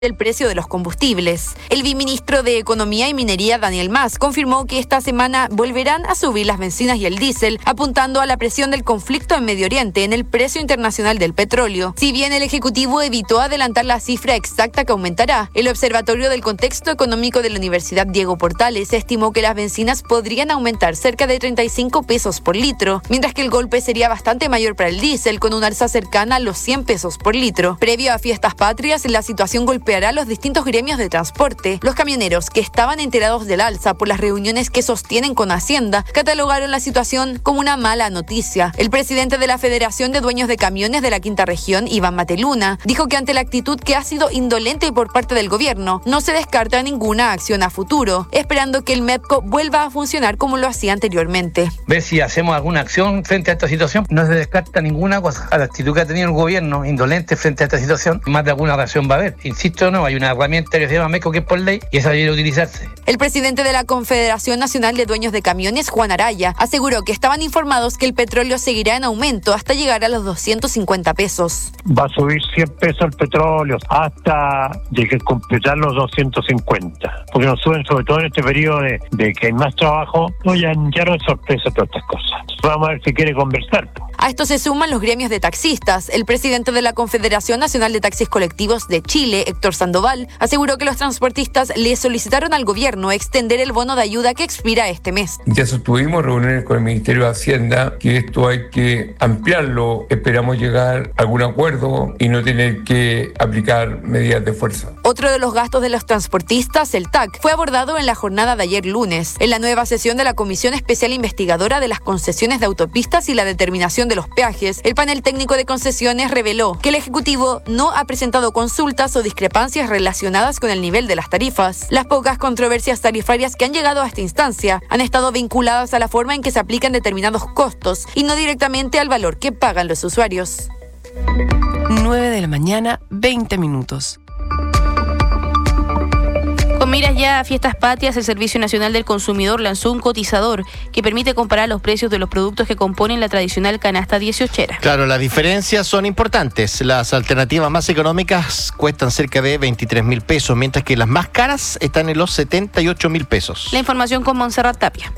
el precio de los combustibles. El viceministro de Economía y Minería, Daniel Mas, confirmó que esta semana volverán a subir las bencinas y el diésel, apuntando a la presión del conflicto en Medio Oriente en el precio internacional del petróleo. Si bien el Ejecutivo evitó adelantar la cifra exacta que aumentará, el Observatorio del Contexto Económico de la Universidad Diego Portales estimó que las bencinas podrían aumentar cerca de 35 pesos por litro, mientras que el golpe sería bastante mayor para el diésel, con un alza cercana a los 100 pesos por litro. Previo a Fiestas Patrias, la situación golpeará a los distintos gremios de transporte. Los camioneros, que estaban enterados del alza por las reuniones que sostienen con Hacienda, catalogaron la situación como una mala noticia. El presidente de la Federación de Dueños de Camiones de la Quinta Región, Iván Mateluna, dijo que ante la actitud que ha sido indolente por parte del gobierno, no se descarta ninguna acción a futuro, esperando que el MEPCO vuelva a funcionar como lo hacía anteriormente. Ver si hacemos alguna acción frente a esta situación. No se descarta ninguna cosa. A la actitud que ha tenido el gobierno indolente frente a esta situación, más de alguna reacción va a haber. Insisto, no, hay una herramienta que se llama MEPCO, que es por ley, y esa debe utilizarse. El presidente de la Confederación Nacional de Dueños de Camiones, Juan Araya, aseguró que estaban informados que el petróleo seguirá en aumento hasta llegar a los 250 pesos. Va a subir 100 pesos el petróleo hasta completar los 250, porque nos suben sobre todo en este periodo de que hay más trabajo. No, ya no es sorpresa todas estas cosas. Vamos a ver si quiere conversar. A esto se suman los gremios de taxistas. El presidente de la Confederación Nacional de Taxis Colectivos de Chile, Héctor Sandoval, aseguró que los transportistas le solicitaron al gobierno extender el bono de ayuda que expira este mes. Ya sostuvimos reuniones con el Ministerio de Hacienda, que esto hay que ampliarlo. Esperamos llegar a algún acuerdo y no tener que aplicar medidas de fuerza. Otro de los gastos de los transportistas, el TAC, fue abordado en la jornada de ayer lunes, en la nueva sesión de la Comisión Especial Investigadora de las Concesiones de Autopistas y la Determinación de los Peajes. El panel técnico de concesiones reveló que el Ejecutivo no ha presentado consultas o discrepancias relacionadas con el nivel de las tarifas. Las pocas controversias tarifarias que han llegado a esta instancia han estado vinculadas a la forma en que se aplican determinados costos y no directamente al valor que pagan los usuarios. 9:20 a.m. Con miras ya a Fiestas Patrias, el Servicio Nacional del Consumidor lanzó un cotizador que permite comparar los precios de los productos que componen la tradicional canasta 18era. Claro, las diferencias son importantes. Las alternativas más económicas cuestan cerca de 23.000 pesos, mientras que las más caras están en los 78.000 pesos. La información con Montserrat Tapia.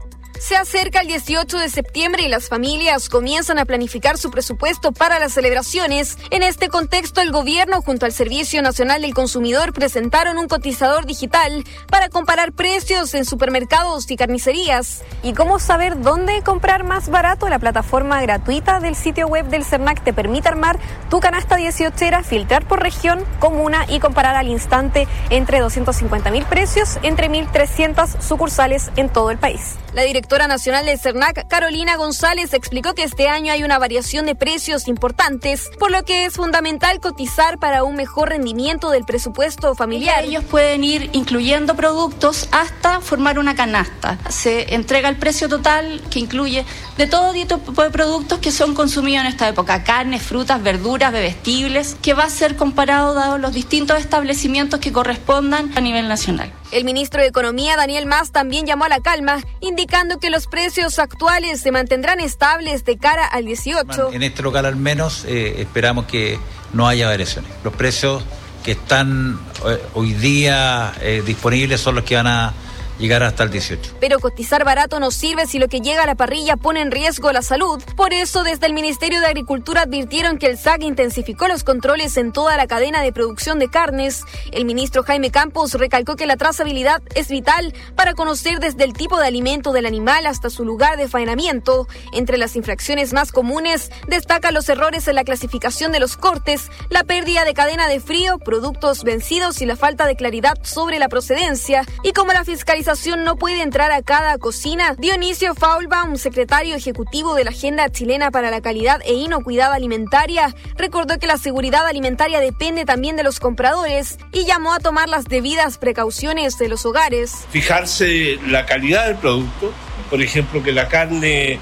Se acerca el 18 de septiembre y las familias comienzan a planificar su presupuesto para las celebraciones. En este contexto, el gobierno junto al Servicio Nacional del Consumidor presentaron un cotizador digital para comparar precios en supermercados y carnicerías. ¿Y cómo saber dónde comprar más barato? La plataforma gratuita del sitio web del Cernac te permite armar tu canasta 18era, filtrar por región, comuna y comparar al instante entre 250.000 precios entre 1.300 sucursales en todo el país. La directora nacional del Cernac, Carolina González, explicó que este año hay una variación de precios importantes, por lo que es fundamental cotizar para un mejor rendimiento del presupuesto familiar. Ellos pueden ir incluyendo productos hasta formar una canasta. Se entrega el precio total que incluye de todo tipo de productos que son consumidos en esta época: carnes, frutas, verduras, bebestibles, que va a ser comparado dado los distintos establecimientos que correspondan a nivel nacional. El ministro de Economía, Daniel Mas, también llamó a la calma, indicando que los precios actuales se mantendrán estables de cara al 18. En este local al menos esperamos que no haya variaciones. Los precios que están hoy día disponibles son los que van a llegar hasta el 18. Pero cotizar barato no sirve si lo que llega a la parrilla pone en riesgo la salud. Por eso, desde el Ministerio de Agricultura advirtieron que el SAC intensificó los controles en toda la cadena de producción de carnes. El ministro Jaime Campos recalcó que la trazabilidad es vital para conocer desde el tipo de alimento del animal hasta su lugar de faenamiento. Entre las infracciones más comunes, destacan los errores en la clasificación de los cortes, la pérdida de cadena de frío, productos vencidos y la falta de claridad sobre la procedencia. Y como la fiscalización no puede entrar a cada cocina, Dionisio Faulbaum, secretario ejecutivo de la Agenda Chilena para la Calidad e Inocuidad Alimentaria, recordó que la seguridad alimentaria depende también de los compradores y llamó a tomar las debidas precauciones de los hogares. Fijarse la calidad del producto, por ejemplo, que la carne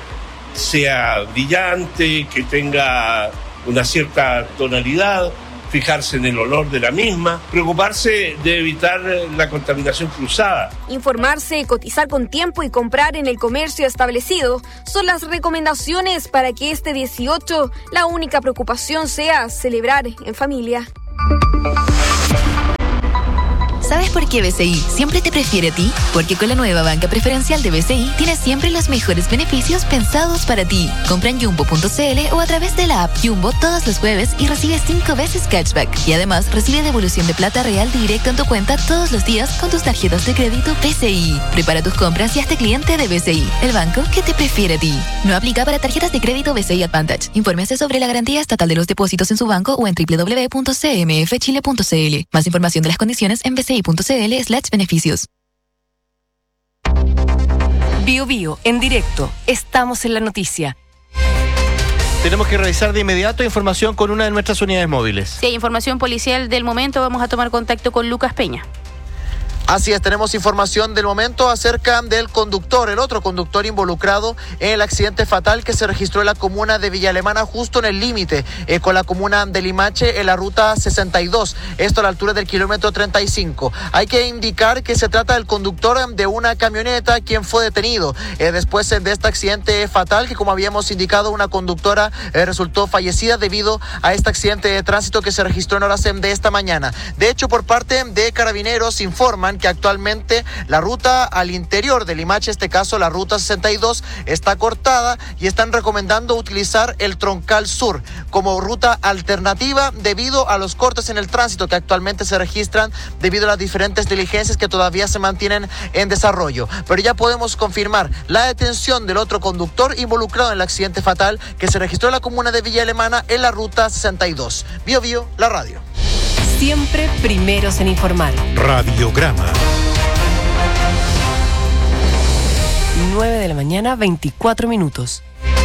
sea brillante, que tenga una cierta tonalidad, fijarse en el olor de la misma, preocuparse de evitar la contaminación cruzada. Informarse, cotizar con tiempo y comprar en el comercio establecido son las recomendaciones para que este 18 la única preocupación sea celebrar en familia. ¿Sabes por qué BCI siempre te prefiere a ti? Porque con la nueva banca preferencial de BCI tienes siempre los mejores beneficios pensados para ti. Compra en jumbo.cl o a través de la app Jumbo todos los jueves y recibe 5 veces cashback. Y además recibe devolución de plata real directo en tu cuenta todos los días con tus tarjetas de crédito BCI. Prepara tus compras y hazte cliente de BCI, el banco que te prefiere a ti. No aplica para tarjetas de crédito BCI Advantage. Infórmese sobre la garantía estatal de los depósitos en su banco o en www.cmfchile.cl. Más información de las condiciones en bci.cl/beneficios. Bio Bio, en directo. Estamos en la noticia. Tenemos que revisar de inmediato información con una de nuestras unidades móviles. Si hay información policial del momento, vamos a tomar contacto con Lucas Peña. Así es, tenemos información del momento acerca del conductor, el otro conductor involucrado en el accidente fatal que se registró en la comuna de Villa Alemana, justo en el límite con la comuna de Limache, en la ruta 62, esto a la altura del kilómetro 35. Hay que indicar que se trata del conductor de una camioneta quien fue detenido después de este accidente fatal, que como habíamos indicado, una conductora resultó fallecida debido a este accidente de tránsito que se registró en horas de esta mañana. De hecho, por parte de Carabineros informan que actualmente la ruta al interior de Limache, en este caso la ruta 62, está cortada y están recomendando utilizar el troncal sur como ruta alternativa debido a los cortes en el tránsito que actualmente se registran debido a las diferentes diligencias que todavía se mantienen en desarrollo. Pero ya podemos confirmar la detención del otro conductor involucrado en el accidente fatal que se registró en la comuna de Villa Alemana en la ruta 62. Bio Bio, la radio. Siempre primeros en informar. Radiograma. 9 de la mañana, 24 minutos.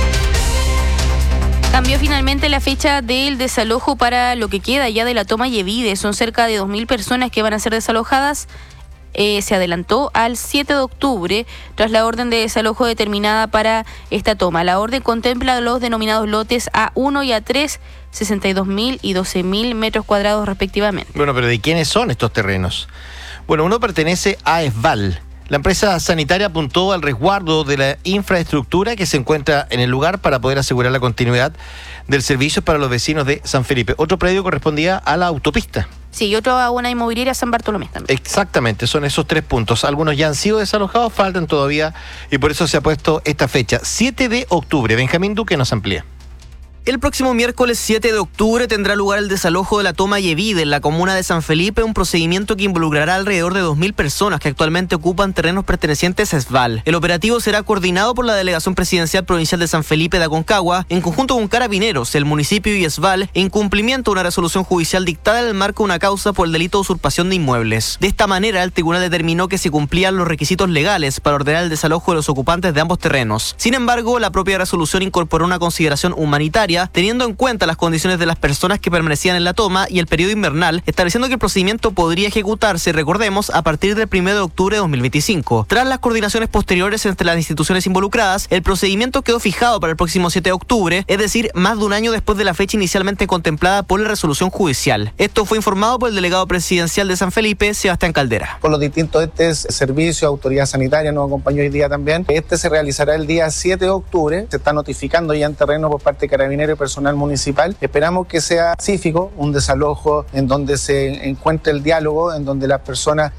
Cambió finalmente la fecha del desalojo para lo que queda ya de la toma Yevide. Son cerca de 2.000 personas que van a ser desalojadas. Se adelantó al 7 de octubre tras la orden de desalojo determinada para esta toma. La orden contempla los denominados lotes A1 y A3, 62.000 y 12.000 metros cuadrados respectivamente. Bueno, pero ¿de quiénes son estos terrenos? Bueno, uno pertenece a ESVAL. La empresa sanitaria apuntó al resguardo de la infraestructura que se encuentra en el lugar para poder asegurar la continuidad del servicio para los vecinos de San Felipe. Otro predio correspondía a la autopista. Sí, y otro a una inmobiliaria San Bartolomé también. Exactamente, son esos 3 puntos. Algunos ya han sido desalojados, faltan todavía, y por eso se ha puesto esta fecha, 7 de octubre. Benjamín Duque nos amplía. El próximo miércoles 7 de octubre tendrá lugar el desalojo de la toma Yevide en la comuna de San Felipe, un procedimiento que involucrará alrededor de 2.000 personas que actualmente ocupan terrenos pertenecientes a ESVAL. El operativo será coordinado por la Delegación Presidencial Provincial de San Felipe de Aconcagua, en conjunto con Carabineros, el municipio y ESVAL, en cumplimiento de una resolución judicial dictada en el marco de una causa por el delito de usurpación de inmuebles. De esta manera, el tribunal determinó que se cumplían los requisitos legales para ordenar el desalojo de los ocupantes de ambos terrenos. Sin embargo, la propia resolución incorporó una consideración humanitaria, teniendo en cuenta las condiciones de las personas que permanecían en la toma y el periodo invernal, estableciendo que el procedimiento podría ejecutarse, recordemos, a partir del 1 de octubre de 2025. Tras las coordinaciones posteriores entre las instituciones involucradas, el procedimiento quedó fijado para el próximo 7 de octubre, es decir, más de un año después de la fecha inicialmente contemplada por la resolución judicial. Esto fue informado por el delegado presidencial de San Felipe, Sebastián Caldera. Por los distintos servicios, autoridad sanitaria nos acompañó hoy día también. Se realizará el día 7 de octubre. Se está notificando ya en terreno por parte de Carabineros y personal municipal. Esperamos que sea pacífico, un desalojo en donde se encuentre el diálogo, en donde las personas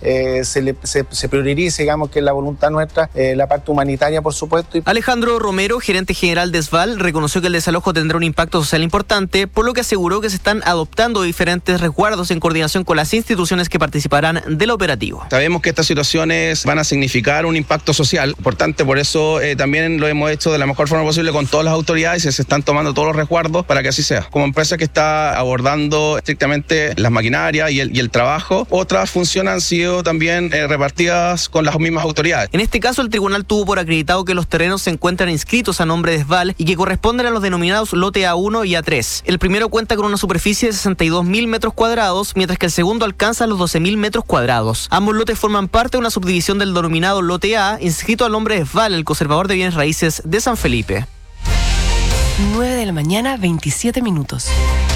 se priorice, digamos, que es la voluntad nuestra, la parte humanitaria, por supuesto. Alejandro Romero, gerente general de ESVAL, reconoció que el desalojo tendrá un impacto social importante, por lo que aseguró que se están adoptando diferentes resguardos en coordinación con las instituciones que participarán del operativo. Sabemos que estas situaciones van a significar un impacto social importante, por eso también lo hemos hecho de la mejor forma posible con todas las autoridades y se están tomando todos los resguardos para que así sea. Como empresa que está abordando estrictamente las maquinarias y el trabajo, otras funciones han sido también repartidas con las mismas autoridades. En este caso, el tribunal tuvo por acreditado que los terrenos se encuentran inscritos a nombre de ESVAL y que corresponden a los denominados lote A1 y A3. El primero cuenta con una superficie de 62.000 metros cuadrados, mientras que el segundo alcanza los 12.000 metros cuadrados. Ambos lotes forman parte de una subdivisión del denominado lote A, inscrito a nombre de ESVAL, el conservador de bienes raíces de San Felipe. 9 de la mañana, 27 minutos.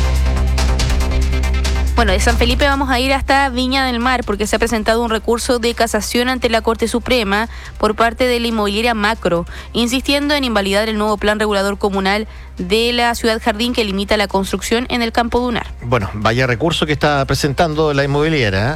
Bueno, de San Felipe vamos a ir hasta Viña del Mar porque se ha presentado un recurso de casación ante la Corte Suprema por parte de la inmobiliaria Macro, insistiendo en invalidar el nuevo plan regulador comunal de la Ciudad Jardín que limita la construcción en el Campo Dunar. Bueno, vaya recurso que está presentando la inmobiliaria, ¿eh?